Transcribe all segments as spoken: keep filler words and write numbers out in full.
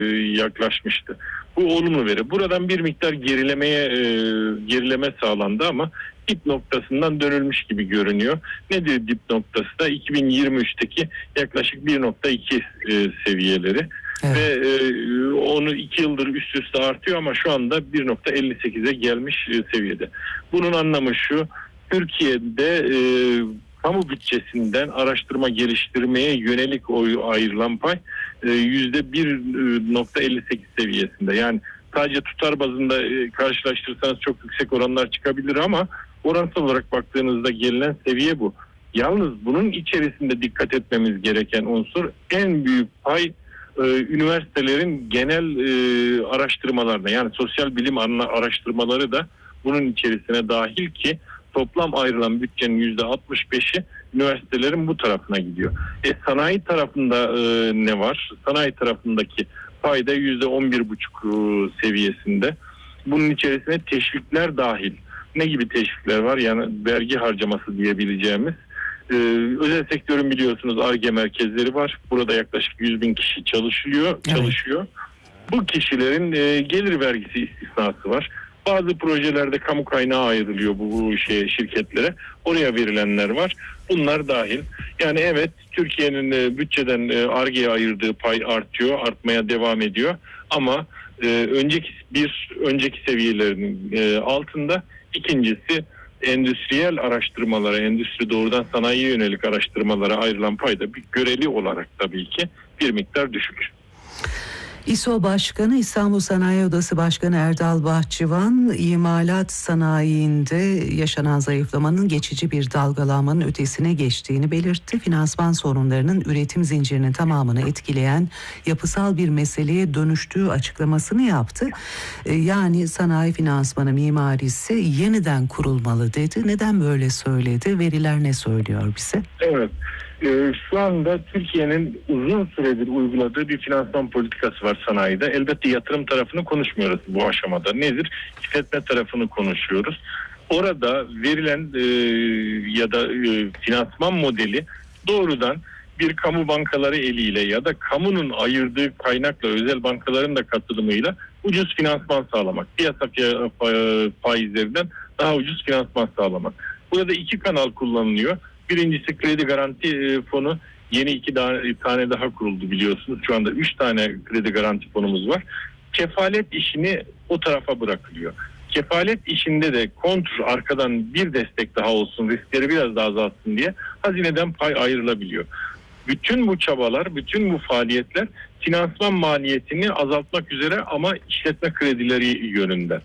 yaklaşmıştı. Bu olumlu veri. Buradan bir miktar gerilemeye e, gerileme sağlandı ama dip noktasından dönülmüş gibi görünüyor. Nedir dip noktası da? iki bin yirmi üçteki yaklaşık bir nokta iki e, seviyeleri. Evet. Ve e, onu iki yıldır üst üste artıyor ama şu anda bir nokta elli sekize gelmiş e, seviyede. Bunun anlamı şu: Türkiye'de e, kamu bütçesinden araştırma geliştirmeye yönelik oy ayrılan pay yüzde bir nokta elli sekiz seviyesinde. Yani sadece tutar bazında e, karşılaştırırsanız çok yüksek oranlar çıkabilir ama oransal olarak baktığınızda gelinen seviye bu. Yalnız bunun içerisinde dikkat etmemiz gereken unsur, en büyük pay e, üniversitelerin genel e, araştırmalarına, yani sosyal bilim araştırmaları da bunun içerisine dahil ki toplam ayrılan bütçenin yüzde altmış beşi üniversitelerin bu tarafına gidiyor. E, sanayi tarafında e, ne var? Sanayi tarafındaki payda yüzde on bir buçuk seviyesinde. Bunun içerisine teşvikler dahil. Ne gibi teşvikler var? Yani vergi harcaması diyebileceğimiz. E, özel sektörün biliyorsunuz Ar-Ge merkezleri var. Burada yaklaşık yüz bin kişi çalışıyor. Evet. çalışıyor. Bu kişilerin e, gelir vergisi istisnası var. Bazı projelerde kamu kaynağı ayrılıyor bu, bu şey şirketlere. Oraya verilenler var. Bunlar dahil. Yani evet, Türkiye'nin e, bütçeden e, Ar-Ge'ye ayırdığı pay artıyor, artmaya devam ediyor. Ama e, önceki bir önceki seviyelerinin e, altında. İkincisi, endüstriyel araştırmalara, endüstri doğrudan sanayiye yönelik araştırmalara ayrılan payda bir göreli olarak tabii ki bir miktar düşük. İSO Başkanı, İstanbul Sanayi Odası Başkanı Erdal Bahçıvan, imalat sanayinde yaşanan zayıflamanın geçici bir dalgalanmanın ötesine geçtiğini belirtti. Finansman sorunlarının üretim zincirinin tamamını etkileyen yapısal bir meseleye dönüştüğü açıklamasını yaptı. Yani sanayi finansmanı mimarisi yeniden kurulmalı dedi. Neden böyle söyledi? Veriler ne söylüyor bize? Evet. Ee, şu anda Türkiye'nin uzun süredir uyguladığı bir finansman politikası var sanayide. Elbette yatırım tarafını konuşmuyoruz bu aşamada. Nedir? İşletme tarafını konuşuyoruz. Orada verilen e, ya da e, finansman modeli doğrudan bir kamu bankaları eliyle ya da kamunun ayırdığı kaynakla özel bankaların da katılımıyla ucuz finansman sağlamak. Piyasa faizlerinden daha ucuz finansman sağlamak. Burada iki kanal kullanılıyor. Birincisi kredi garanti fonu, yeni iki tane daha kuruldu biliyorsunuz. Şu anda üç tane kredi garanti fonumuz var. Kefalet işini o tarafa bırakılıyor. Kefalet işinde de kontr arkadan bir destek daha olsun, riskleri biraz daha azaltsın diye hazineden pay ayrılabiliyor. Bütün bu çabalar, bütün bu faaliyetler finansman maliyetini azaltmak üzere ama işletme kredileri yönünde.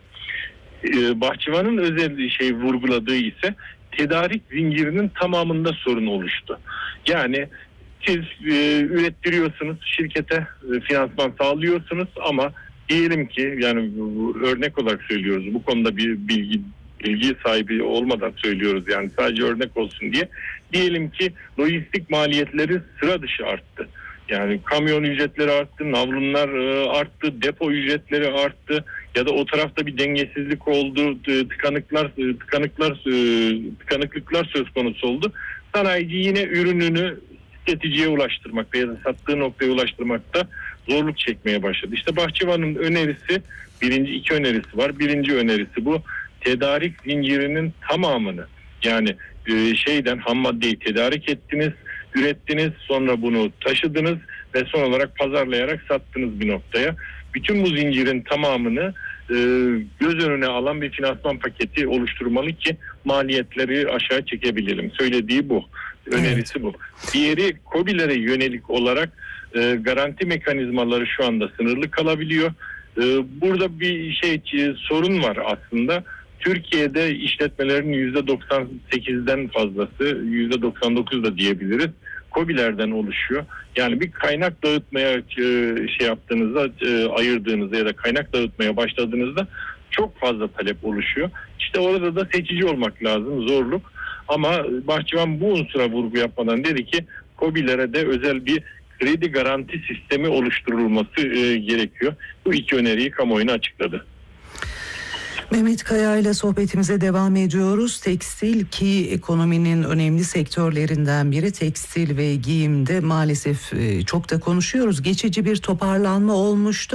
Ee, Bahçıvan'ın özel şey vurguladığı ise tedarik zincirinin tamamında sorun oluştu. Yani siz e, ürettiriyorsunuz, şirkete e, finansman sağlıyorsunuz ama diyelim ki, yani örnek olarak söylüyoruz, bu konuda bir bilgi bilgi sahibi olmadan söylüyoruz, yani sadece örnek olsun diye. Diyelim ki lojistik maliyetleri sıra dışı arttı. Yani kamyon ücretleri arttı, navlunlar e, arttı, depo ücretleri arttı ya da o tarafta bir dengesizlik oldu, tıkanıklar, tıkanıklar, tıkanıklıklar söz konusu oldu. Sanayici yine ürününü tüketiciye ulaştırmakta ya da sattığı noktaya ulaştırmakta zorluk çekmeye başladı. İşte Bahçıvan'ın önerisi, birinci iki önerisi var. Birinci önerisi bu: tedarik zincirinin tamamını, yani şeyden ham maddeyi tedarik ettiniz, ürettiniz, sonra bunu taşıdınız ve son olarak pazarlayarak sattınız bir noktaya. Bütün bu zincirin tamamını e, göz önüne alan bir finansman paketi oluşturmalı ki maliyetleri aşağı çekebilelim. Söylediği bu. Önerisi evet. bu. Diğeri, KOBİ'lere yönelik olarak e, garanti mekanizmaları şu anda sınırlı kalabiliyor. E, burada bir şey e, sorun var aslında. Türkiye'de işletmelerin yüzde doksan sekizden fazlası, yüzde doksan dokuz da diyebiliriz, KOBİ'lerden oluşuyor. Yani bir kaynak dağıtmaya şey yaptığınızda, ayırdığınızda ya da kaynak dağıtmaya başladığınızda çok fazla talep oluşuyor. İşte orada da seçici olmak lazım, zorluk. Ama Bahçıvan bu unsura vurgu yapmadan dedi ki KOBİ'lere de özel bir kredi garanti sistemi oluşturulması gerekiyor. Bu iki öneriyi kamuoyuna açıkladı. Mehmet Kaya ile sohbetimize devam ediyoruz. Tekstil ki ekonominin önemli sektörlerinden biri, tekstil ve giyimde maalesef çok da konuşuyoruz. Geçici bir toparlanma olmuştu